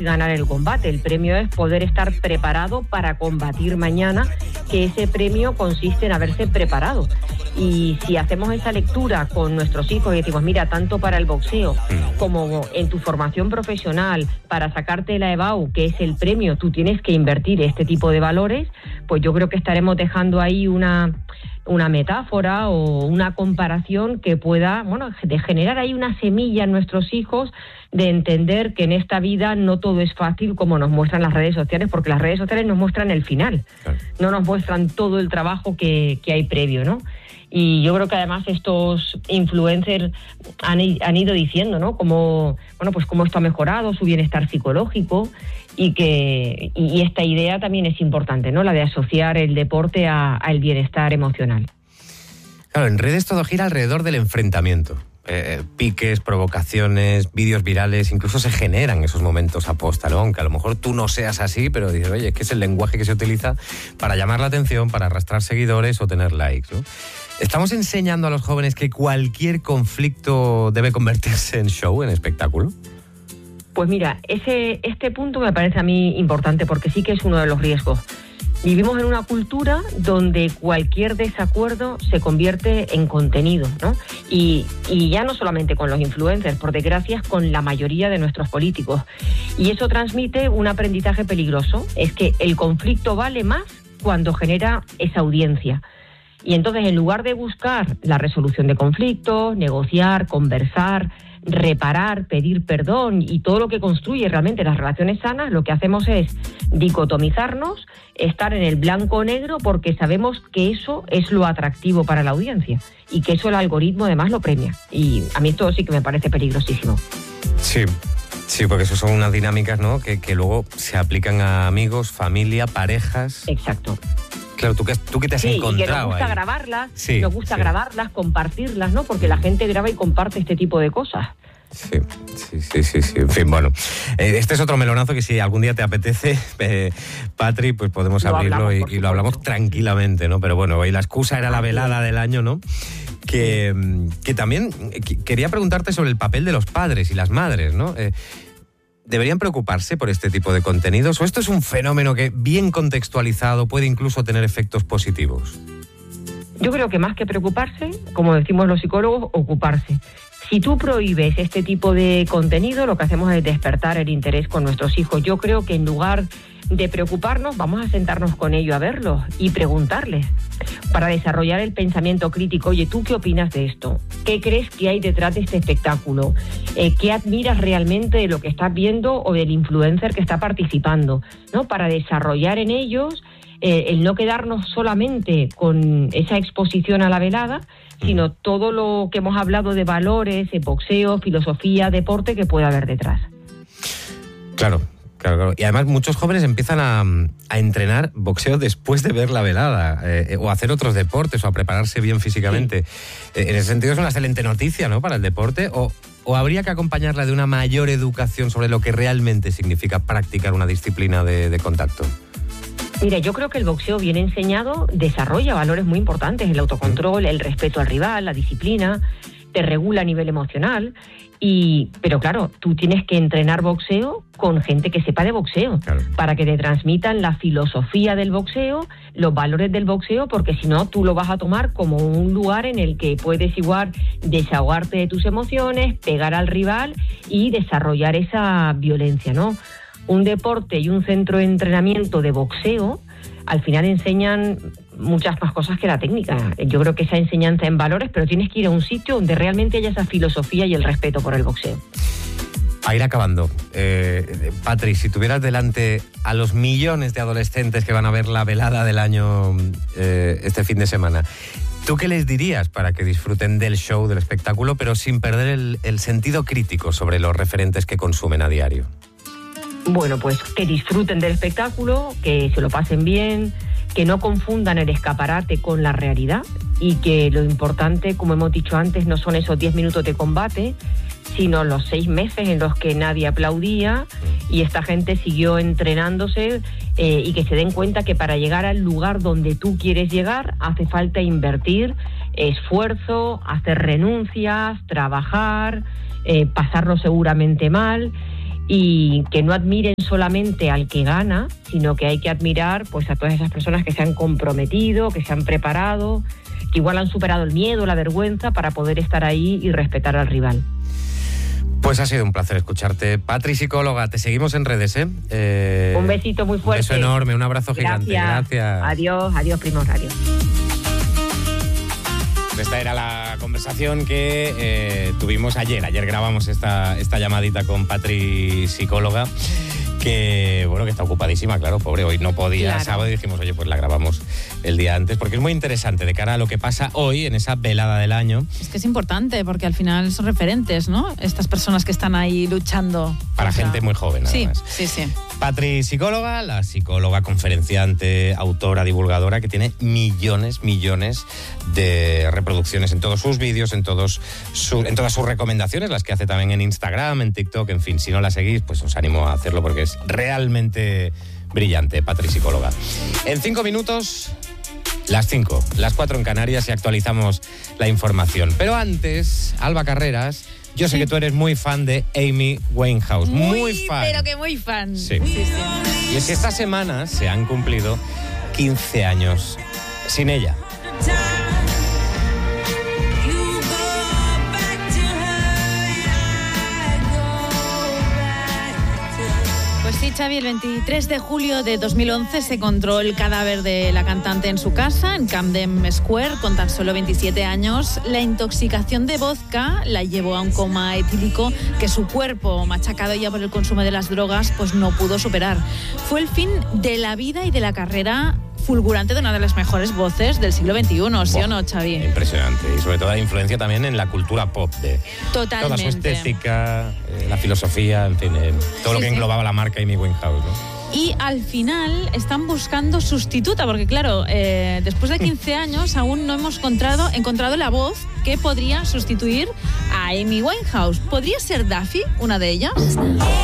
ganar el combate, el premio es poder estar preparado para combatir mañana, que ese premio consiste en haberse preparado. Y si hacemos esa lectura con nuestros hijos y decimos, mira, tanto para el boxeo como en tu formación profesional, para sacarte la EBAU, que es el premio, tú tienes que invertir este tipo de valores, pues yo creo que estaremos dejando ahí una metáfora o una comparación que pueda, de generar ahí una semilla en nuestros hijos de entender que en esta vida no todo es fácil como nos muestran las redes sociales, porque las redes sociales nos muestran el final, no nos muestran todo el trabajo que hay previo, ¿no? Y yo creo que además estos influencers han ido diciendo, ¿no? Cómo esto ha mejorado su bienestar psicológico y esta idea también es importante, ¿no? La de asociar el deporte al bienestar emocional. Claro, en redes todo gira alrededor del enfrentamiento. Piques, provocaciones, vídeos virales, incluso se generan esos momentos aposta, ¿no? Aunque a lo mejor tú no seas así, pero dices, oye, es que es el lenguaje que se utiliza para llamar la atención, para arrastrar seguidores o tener likes, ¿no? ¿Estamos enseñando a los jóvenes que cualquier conflicto debe convertirse en show, en espectáculo? Pues mira, este punto me parece a mí importante porque sí que es uno de los riesgos. Vivimos en una cultura donde cualquier desacuerdo se convierte en contenido, ¿no? Y ya no solamente con los influencers, por desgracia, con la mayoría de nuestros políticos. Y eso transmite un aprendizaje peligroso. Es que el conflicto vale más cuando genera esa audiencia. Y entonces, en lugar de buscar la resolución de conflictos, negociar, conversar, reparar, pedir perdón y todo lo que construye realmente las relaciones sanas, lo que hacemos es dicotomizarnos, estar en el blanco o negro, porque sabemos que eso es lo atractivo para la audiencia y que eso el algoritmo además lo premia. Y a mí esto sí que me parece peligrosísimo. Sí, porque eso son unas dinámicas, ¿no? que luego se aplican a amigos, familia, parejas. Exacto. Claro, ¿tú qué te has encontrado? Y que nos gusta ahí grabarlas, nos gusta grabarlas, compartirlas, ¿no? Porque la gente graba y comparte este tipo de cosas. Sí. En fin, bueno. Este es otro melonazo que si algún día te apetece, Patri, pues podemos abrirlo y lo hablamos tranquilamente, ¿no? Pero bueno, hoy la excusa era la velada del año, ¿no? Que también quería preguntarte sobre el papel de los padres y las madres, ¿no? ¿Deberían preocuparse por este tipo de contenidos? ¿O esto es un fenómeno que, bien contextualizado, puede incluso tener efectos positivos? Yo creo que más que preocuparse, como decimos los psicólogos, ocuparse. Si tú prohíbes este tipo de contenido, lo que hacemos es despertar el interés con nuestros hijos. Yo creo que en lugar de preocuparnos, vamos a sentarnos con ellos a verlos y preguntarles para desarrollar el pensamiento crítico. Oye, ¿tú qué opinas de esto? ¿Qué crees que hay detrás de este espectáculo? ¿Qué admiras realmente de lo que estás viendo o del influencer que está participando? ¿No? Para desarrollar en ellos el no quedarnos solamente con esa exposición a la velada, sino todo lo que hemos hablado de valores, boxeo, filosofía, deporte que puede haber detrás. Claro. Y además muchos jóvenes empiezan a entrenar boxeo después de ver la velada, o a hacer otros deportes, o a prepararse bien físicamente. Sí. En ese sentido es una excelente noticia, ¿no?, para el deporte, o habría que acompañarla de una mayor educación sobre lo que realmente significa practicar una disciplina de contacto. Mira, yo creo que el boxeo bien enseñado desarrolla valores muy importantes, el autocontrol, el respeto al rival, la disciplina, te regula a nivel emocional. Pero claro, tú tienes que entrenar boxeo con gente que sepa de boxeo, claro, para que te transmitan la filosofía del boxeo, los valores del boxeo, porque si no, tú lo vas a tomar como un lugar en el que puedes igual desahogarte de tus emociones, pegar al rival y desarrollar esa violencia, ¿no? Un deporte y un centro de entrenamiento de boxeo al final enseñan muchas más cosas que la técnica. Yo creo que esa enseñanza en valores, pero tienes que ir a un sitio donde realmente haya esa filosofía y el respeto por el boxeo. A ir acabando. Patri, si tuvieras delante a los millones de adolescentes que van a ver la velada del año este fin de semana, ¿tú qué les dirías para que disfruten del show, del espectáculo, pero sin perder el sentido crítico sobre los referentes que consumen a diario? Bueno, pues que disfruten del espectáculo, que se lo pasen bien, que no confundan el escaparate con la realidad y que lo importante, como hemos dicho antes, no son esos 10 minutos de combate, sino los 6 meses en los que nadie aplaudía y esta gente siguió entrenándose, y que se den cuenta que para llegar al lugar donde tú quieres llegar hace falta invertir esfuerzo, hacer renuncias, trabajar, pasarlo seguramente mal. y que no admiren solamente al que gana, sino que hay que admirar pues a todas esas personas que se han comprometido, que se han preparado, que igual han superado el miedo, la vergüenza para poder estar ahí y respetar al rival. Pues ha sido un placer escucharte. Patri, psicóloga, te seguimos en redes, ¿eh? Un besito muy fuerte. Un beso enorme, un abrazo gigante. Gracias. Adiós, Primo Radio. Esta era la conversación que tuvimos ayer. Ayer grabamos esta llamadita con Patri, psicóloga, que bueno, que está ocupadísima, claro, pobre, hoy no podía, claro. Sábado, y dijimos, oye, pues la grabamos el día antes, porque es muy interesante de cara a lo que pasa hoy en esa velada del año. Es que es importante, porque al final son referentes, ¿no? Estas personas que están ahí luchando. Para gente muy joven, además. Sí. Patri, psicóloga, la psicóloga, conferenciante, autora, divulgadora, que tiene millones de reproducciones en todos sus vídeos, en todas sus recomendaciones, las que hace también en Instagram, en TikTok, en fin, si no la seguís, pues os animo a hacerlo porque es realmente brillante. Patri, psicóloga. En 5 minutos, las 5, las 4 en Canarias, y actualizamos la información. Pero antes, Alba Carreras, yo sé que tú eres muy fan de Amy Winehouse. Muy fan. Pero que muy fan. Sí. Y es que esta semana se han cumplido 15 años sin ella. Pues sí, Xavi, el 23 de julio de 2011 se encontró el cadáver de la cantante en su casa, en Camden Square, con tan solo 27 años. La intoxicación de vodka la llevó a un coma etílico que su cuerpo, machacado ya por el consumo de las drogas, pues no pudo superar. Fue el fin de la vida y de la carrera fulgurante de una de las mejores voces del siglo XXI, ¿sí o no, Xavi? Impresionante, y sobre todo la influencia también en la cultura pop, de totalmente. Toda su estética, la filosofía, en fin, todo lo que englobaba la marca Amy Winehouse, ¿no? Y al final están buscando sustituta, porque claro, después de 15 años aún no hemos encontrado la voz que podría sustituir a Amy Winehouse. ¿Podría ser Duffy una de ellas?